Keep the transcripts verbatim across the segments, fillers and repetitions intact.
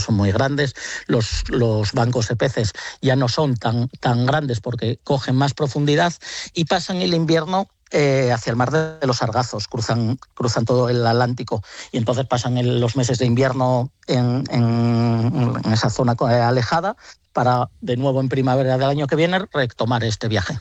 barcos son muy grandes, los, los bancos de peces ya no son tan, tan grandes porque cogen más profundidad y pasan el invierno Eh, hacia el mar de los Sargazos, cruzan, cruzan todo el Atlántico y entonces pasan el, los meses de invierno en, en, en esa zona alejada para de nuevo en primavera del año que viene retomar este viaje.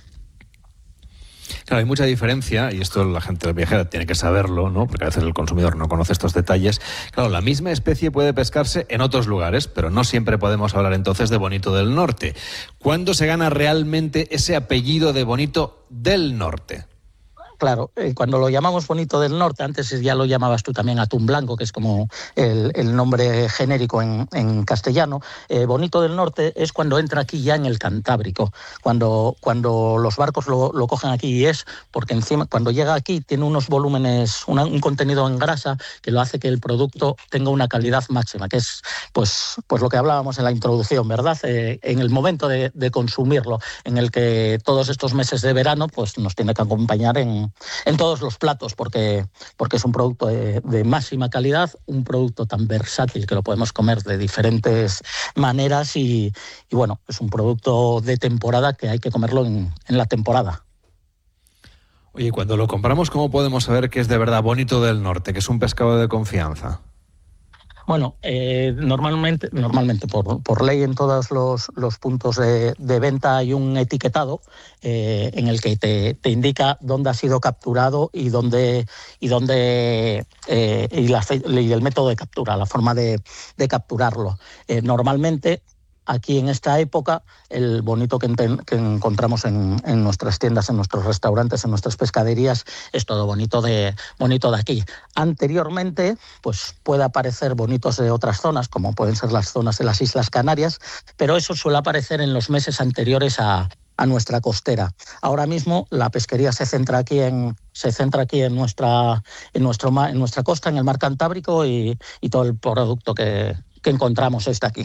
Claro, hay mucha diferencia, y esto la gente viajera tiene que saberlo, ¿no? Porque a veces el consumidor no conoce estos detalles. Claro, la misma especie puede pescarse en otros lugares, pero no siempre podemos hablar entonces de bonito del norte. ¿Cuándo se gana realmente ese apellido de bonito del norte? Claro, eh, cuando lo llamamos bonito del norte, antes ya lo llamabas tú también atún blanco, que es como el, el nombre genérico en, en castellano. Eh, bonito del norte es cuando entra aquí ya en el Cantábrico, cuando, cuando los barcos lo, lo cogen aquí, y es porque encima cuando llega aquí tiene unos volúmenes, una, un contenido en grasa que lo hace que el producto tenga una calidad máxima, que es pues, pues lo que hablábamos en la introducción, ¿verdad? Eh, en el momento de, de consumirlo, en el que todos estos meses de verano pues nos tiene que acompañar en en todos los platos, porque, porque es un producto de, de máxima calidad, un producto tan versátil que lo podemos comer de diferentes maneras y, y bueno, es un producto de temporada que hay que comerlo en, en la temporada. Oye, cuando lo compramos, ¿cómo podemos saber que es de verdad bonito del norte, que es un pescado de confianza? Bueno, eh, normalmente, normalmente por, por ley en todos los, los puntos de, de venta hay un etiquetado eh, en el que te, te indica dónde ha sido capturado y dónde y dónde eh, y, la, y el método de captura, la forma de, de capturarlo. Eh, normalmente aquí en esta época, el bonito que, enten, que encontramos en, en nuestras tiendas, en nuestros restaurantes, en nuestras pescaderías, es todo bonito de, bonito de aquí. Anteriormente, pues puede aparecer bonitos de otras zonas, como pueden ser las zonas de las Islas Canarias, pero eso suele aparecer en los meses anteriores a, a nuestra costera. Ahora mismo la pesquería se centra aquí en, se centra aquí en nuestra, en nuestro, en nuestra costa, en el mar Cantábrico, y, y todo el producto que, que encontramos está aquí.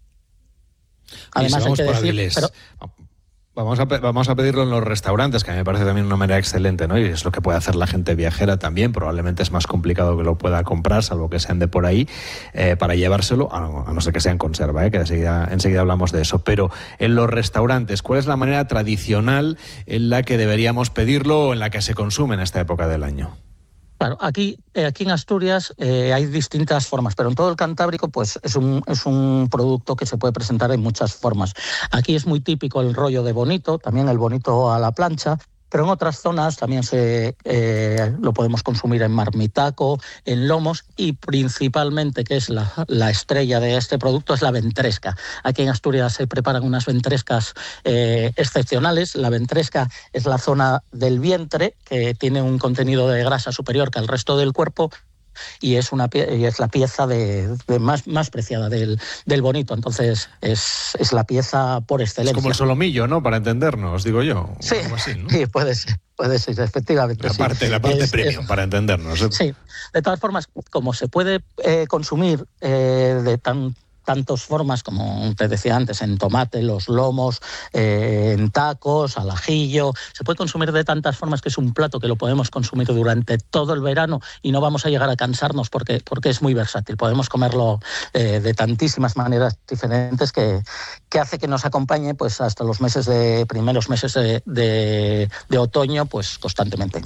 Además, si vamos hay que por decir, Avilés, pero... vamos, a, vamos a pedirlo en los restaurantes, que a mí me parece también una manera excelente, ¿no? Y es lo que puede hacer la gente viajera también. Probablemente es más complicado que lo pueda comprar, salvo que sean de por ahí, eh, para llevárselo, a no, a no ser que sea en conserva, ¿eh? Que enseguida, enseguida hablamos de eso. Pero en los restaurantes, ¿cuál es la manera tradicional en la que deberíamos pedirlo o en la que se consume en esta época del año? Claro, aquí, eh, aquí en Asturias eh, hay distintas formas, pero en todo el Cantábrico pues es un, es un producto que se puede presentar en muchas formas. Aquí es muy típico el rollo de bonito, también el bonito a la plancha, pero en otras zonas también se eh, lo podemos consumir en marmitaco, en lomos, y principalmente, que es la, la estrella de este producto, es la ventresca. Aquí en Asturias se preparan unas ventrescas eh, excepcionales. La ventresca es la zona del vientre que tiene un contenido de grasa superior que al resto del cuerpo, y es una y es la pieza de, de más, más preciada del, del bonito. Entonces es, es la pieza por excelencia. Es como el solomillo, ¿no? Para entendernos, digo yo. Sí, algo así, ¿no? Sí, puede ser, puede ser, efectivamente. La sí. parte, la parte es, premium, es, para entendernos. ¿eh? Sí, de todas formas, como se puede eh, consumir eh, de tan tantas formas, como te decía antes, en tomate, los lomos, eh, en tacos, al ajillo. Se puede consumir de tantas formas que es un plato que lo podemos consumir durante todo el verano y no vamos a llegar a cansarnos porque, porque es muy versátil. Podemos comerlo eh, de tantísimas maneras diferentes que, que hace que nos acompañe pues hasta los meses de primeros meses de, de, de otoño, pues constantemente.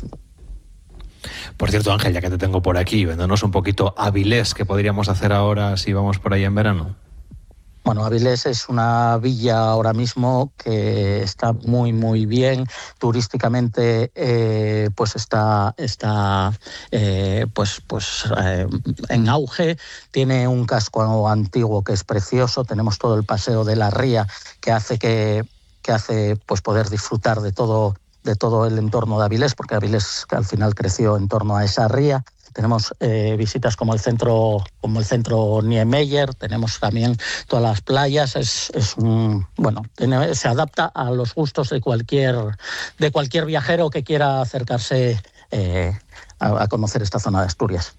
Por cierto, Ángel, ya que te tengo por aquí, véndonos un poquito Avilés, ¿qué podríamos hacer ahora si vamos por ahí en verano? Bueno, Avilés es una villa ahora mismo que está muy, muy bien. Turísticamente, eh, pues está, está eh, pues, pues, eh, en auge. Tiene un casco antiguo que es precioso. Tenemos todo el paseo de la ría que hace que, que hace pues poder disfrutar de todo de todo el entorno de Avilés, porque Avilés al final creció en torno a esa ría. Tenemos eh, visitas como el centro como el centro Niemeyer, tenemos también todas las playas. Es, es un, bueno, tiene, se adapta a los gustos de cualquier de cualquier viajero que quiera acercarse eh, a, a conocer esta zona de Asturias.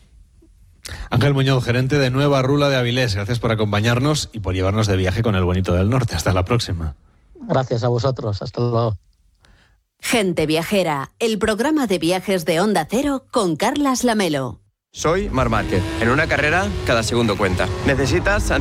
Ángel Muñoz, gerente de Nueva Rula de Avilés, gracias por acompañarnos y por llevarnos de viaje con el bonito del norte. Hasta la próxima. Gracias a vosotros. Hasta luego. Gente Viajera, el programa de viajes de Onda Cero con Carlas Lamelo. Soy Marc Márquez. En una carrera, cada segundo cuenta. Necesitas